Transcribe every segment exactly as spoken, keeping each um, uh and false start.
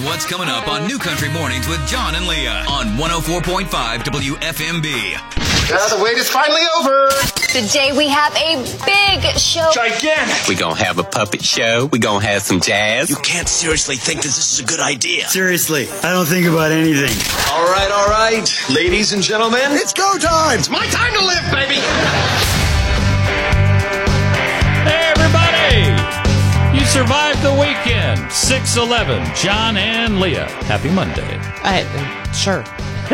Here's what's coming up on New Country Mornings with John and Leah on one oh four point five W F M B. Uh, the wait is finally over. Today we have a big show. Gigantic. We're going to have a puppet show. We're going to have some jazz. You can't seriously think that this is a good idea. Seriously, I don't think about anything. All right, all right. Ladies and gentlemen, it's go time. It's my time to live, baby. Hey, everybody. You survived the weekend. six eleven, John and Leah. Happy Monday. Uh, sure.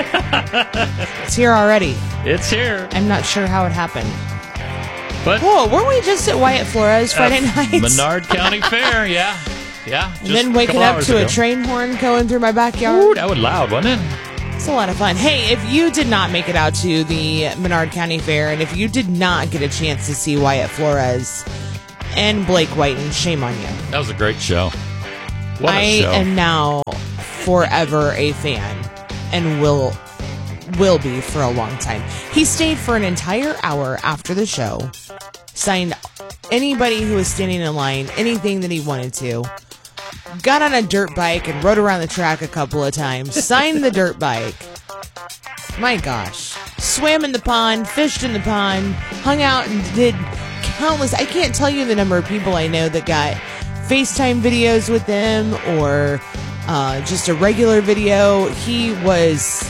It's here already. It's here. I'm not sure how it happened. But Whoa, weren't we just at Wyatt Flores Friday uh, night? Menard County Fair, yeah. Yeah. And then waking up to ago. a train horn going through my backyard. Ooh, that was loud, wasn't it? It's a lot of fun. Hey, if you did not make it out to the Menard County Fair, and if you did not get a chance to see Wyatt Flores and Blake Whiten, shame on you. That was a great show. What a I show. am now forever a fan and will will be for a long time. He stayed for an entire hour after the show, signed anybody who was standing in line, anything that he wanted to, got on a dirt bike and rode around the track a couple of times, signed the dirt bike. My gosh. Swam in the pond, fished in the pond, hung out and did countless... I can't tell you the number of people I know that got FaceTime videos with them or uh, just a regular video. He was...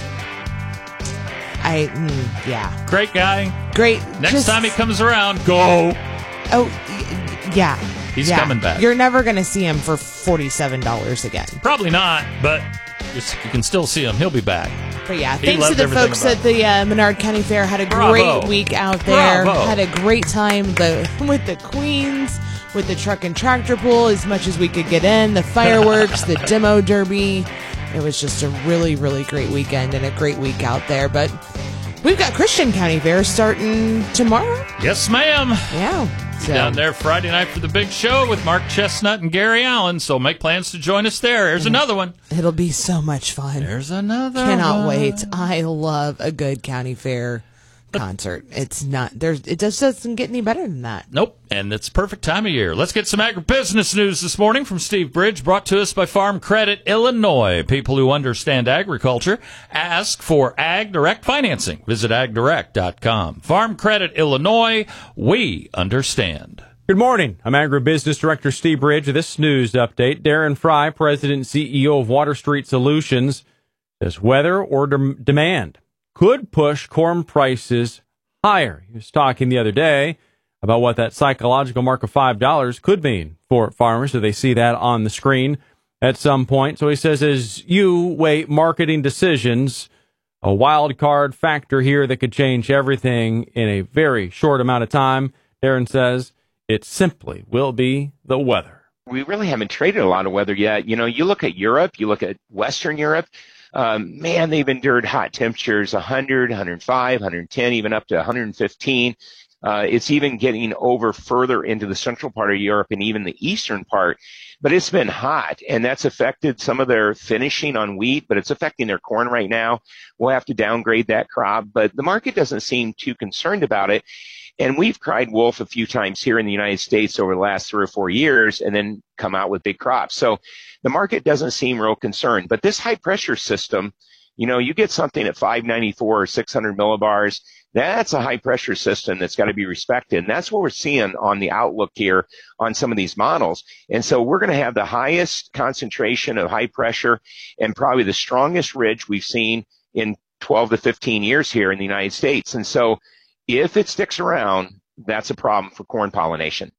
I... Mm, yeah. Great guy. Great. Next just, time he comes around, go. Oh, y- yeah. He's yeah. coming back. You're never going to see him for forty-seven dollars again. Probably not, but just, you can still see him. He'll be back. But yeah, He thanks to loved the everything folks about at the uh, Menard County Fair. Had a Bravo. great week out there. Bravo. Had a great time the, with the queens, with the truck and tractor pull, as much as we could get in, the fireworks, the demo derby. It was just a really, really great weekend and a great week out there. But we've got Christian County Fair starting tomorrow. Yes, ma'am. Yeah. So. Down there Friday night for the big show with Mark Chestnut and Gary Allen, so make plans to join us there. There's another one. It'll be so much fun. There's another Cannot one. wait. I love a good county fair concert. It's not there's it just doesn't get any better than that. Nope, and it's perfect time of year. Let's get some agribusiness news this morning from Steve Bridge, brought to us by Farm Credit Illinois. People who understand agriculture ask for Ag Direct financing. Visit ag direct dot com. Farm Credit Illinois, we understand. Good morning. I'm Agribusiness Director Steve Bridge. This news update. Darren Fry, President and C E O of Water Street Solutions, says weather or de- demand could push corn prices higher. He was talking the other day about what that psychological mark of five dollars could mean for farmers. So they see that on the screen at some point. So he says, as you weigh marketing decisions, a wild card factor here that could change everything in a very short amount of time. Darren says it simply will be the weather. We really haven't traded a lot of weather yet. You know, you look at Europe, you look at Western Europe, Um, man, they've endured hot temperatures, one hundred, one hundred five, one hundred ten, even up to one hundred fifteen. Uh, it's even getting over further into the central part of Europe and even the eastern part. But it's been hot, and that's affected some of their finishing on wheat, but it's affecting their corn right now. We'll have to downgrade that crop, but the market doesn't seem too concerned about it. And we've cried wolf a few times here in the United States over the last three or four years and then come out with big crops. So the market doesn't seem real concerned. But this high pressure system, you know, you get something at five ninety-four or six hundred millibars, that's a high pressure system that's got to be respected. And that's what we're seeing on the outlook here on some of these models. And so we're going to have the highest concentration of high pressure and probably the strongest ridge we've seen in twelve to fifteen years here in the United States. And so if it sticks around, that's a problem for corn pollination.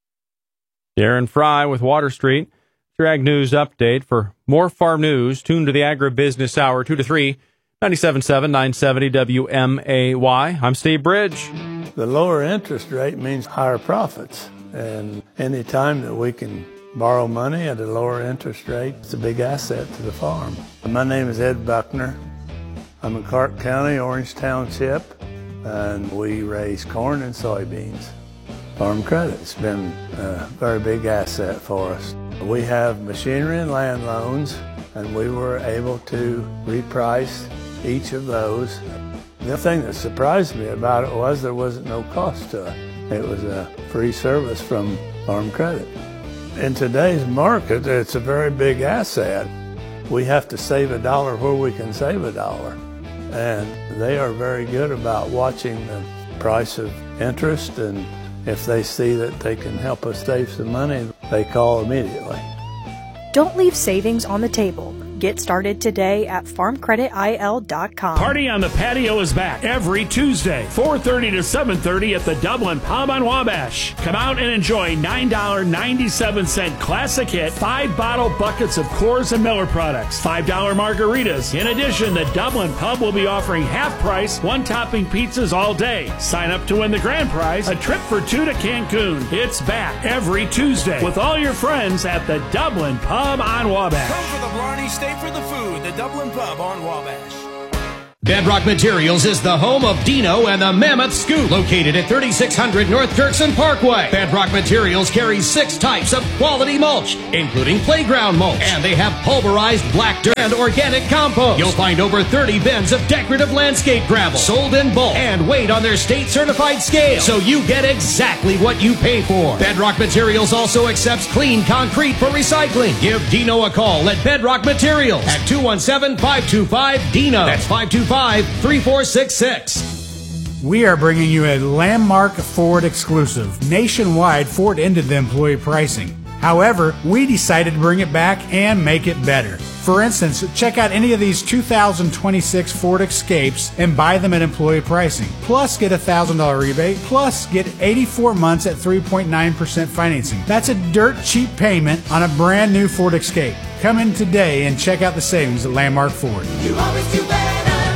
Darren Fry with Water Street. Your Ag News Update. For more farm news, tune to the Agribusiness Hour, two to three, ninety-seven point seven, nine seventy W M A Y. I'm Steve Bridge. The lower interest rate means higher profits. And any time that we can borrow money at a lower interest rate, it's a big asset to the farm. My name is Ed Buckner. I'm in Clark County, Orange Township, and we raise corn and soybeans. Farm Credit's been a very big asset for us. We have machinery and land loans, and we were able to reprice each of those. The thing that surprised me about it was there wasn't no cost to it. It was a free service from Farm Credit. In today's market, it's a very big asset. we have to save a dollar where we can save a dollar. And they are very good about watching the price of interest, and if they see that they can help us save some money, they call immediately. Don't leave savings on the table. Get started today at farm credit I L dot com. Party on the Patio is back every Tuesday, four thirty to seven thirty at the Dublin Pub on Wabash. Come out and enjoy nine dollars and ninety-seven cents classic hit, five bottle buckets of Coors and Miller products, five dollar margaritas. In addition, the Dublin Pub will be offering half price, one topping pizzas all day. Sign up to win the grand prize, a trip for two to Cancun. It's back every Tuesday with all your friends at the Dublin Pub on Wabash. Come for the Blarney, stay for the food, the Dublin Pub on Wabash. Bedrock Materials is the home of Dino and the Mammoth Scoop, located at thirty-six hundred North Dirksen Parkway. Bedrock Materials carries six types of quality mulch, including playground mulch, and they have pulverized black dirt and organic compost. You'll find over thirty bins of decorative landscape gravel, sold in bulk and weighed on their state-certified scale, so you get exactly what you pay for. Bedrock Materials also accepts clean concrete for recycling. Give Dino a call at Bedrock Materials at two one seven, five two five, D I N O. That's five two five, three four six six. We are bringing you a landmark Ford exclusive. Nationwide, Ford ended the employee pricing. However, we decided to bring it back and make it better. For instance, check out any of these two thousand twenty-six Ford Escapes and buy them at employee pricing. Plus, get a one thousand dollars rebate. Plus, get eighty-four months at three point nine percent financing. That's a dirt cheap payment on a brand new Ford Escape. Come in today and check out the savings at Landmark Ford. You always do better.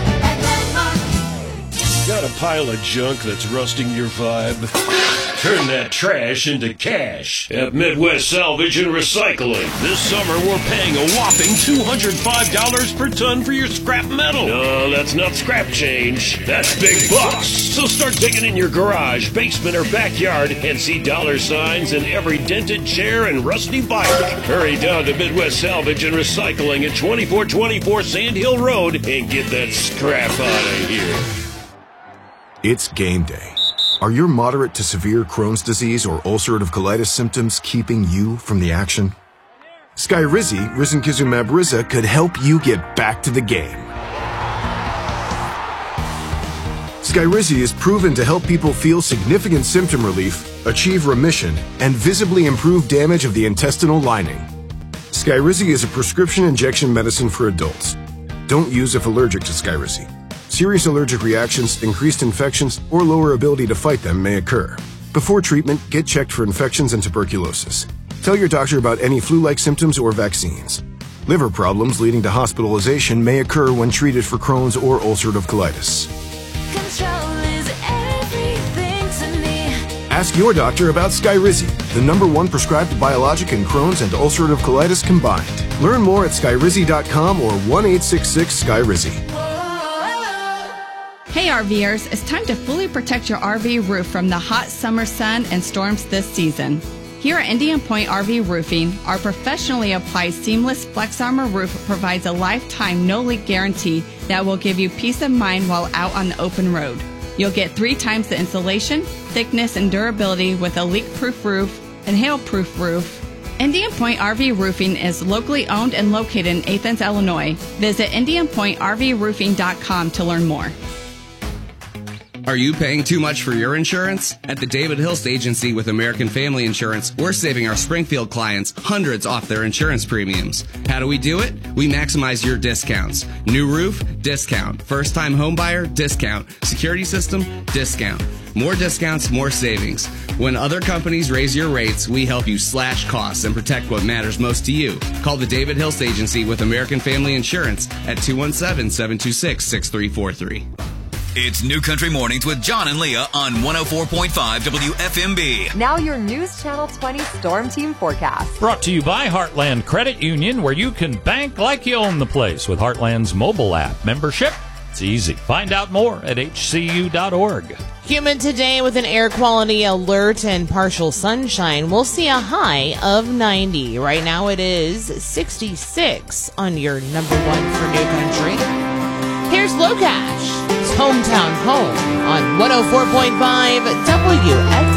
Got a pile of junk that's rusting your vibe? Turn that trash into cash at Midwest Salvage and Recycling. This summer, we're paying a whopping two hundred five dollars per ton for your scrap metal. No, that's not scrap change. That's big bucks. So start digging in your garage, basement, or backyard and see dollar signs in every dented chair and rusty bike. Hurry down to Midwest Salvage and Recycling at twenty-four twenty-four Sand Hill Road and get that scrap out of here. It's game day. Are your moderate to severe Crohn's disease or ulcerative colitis symptoms keeping you from the action? Skyrizi, risankizumab Riza, could help you get back to the game. Skyrizi is proven to help people feel significant symptom relief, achieve remission, and visibly improve damage of the intestinal lining. Skyrizi is a prescription injection medicine for adults. Don't use if allergic to Skyrizi. Serious allergic reactions, increased infections, or lower ability to fight them may occur. Before treatment, get checked for infections and tuberculosis. Tell your doctor about any flu-like symptoms or vaccines. Liver problems leading to hospitalization may occur when treated for Crohn's or ulcerative colitis. Control is everything to me. Ask your doctor about Skyrizi, the number one prescribed biologic in Crohn's and ulcerative colitis combined. Learn more at skyrizi dot com or one eight six six Skyrizi. Hey RVers, it's time to fully protect your R V roof from the hot summer sun and storms this season. Here at Indian Point R V Roofing, our professionally applied seamless Flex Armor roof provides a lifetime no-leak guarantee that will give you peace of mind while out on the open road. You'll get three times the insulation, thickness, and durability with a leak-proof roof and hail-proof roof. Indian Point R V Roofing is locally owned and located in Athens, Illinois. Visit indian point r v roofing dot com to learn more. Are you paying too much for your insurance? At the David Hilst Agency with American Family Insurance, we're saving our Springfield clients hundreds off their insurance premiums. How do we do it? We maximize your discounts. New roof? Discount. First-time home buyer? Discount. Security system? Discount. More discounts, more savings. When other companies raise your rates, we help you slash costs and protect what matters most to you. Call the David Hilst Agency with American Family Insurance at two one seven, seven two six, six three four three. It's New Country Mornings with John and Leah on one oh four point five W F M B. Now your News Channel twenty Storm Team forecast. Brought to you by Heartland Credit Union, where you can bank like you own the place with Heartland's mobile app. Membership? It's easy. Find out more at h c u dot org. Humid today with an air quality alert and partial sunshine. We'll see a high of ninety. Right now it is sixty-six on your number one for New Country. Here's Locash. Hometown Home on one oh four point five W F M B.